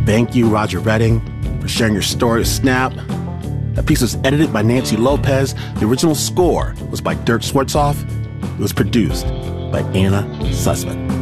Thank you, Roger Redding, for sharing your story with Snap. That piece was edited by Nancy Lopez. The original score was by Dirk Swartzoff. It was produced by Anna Sussman.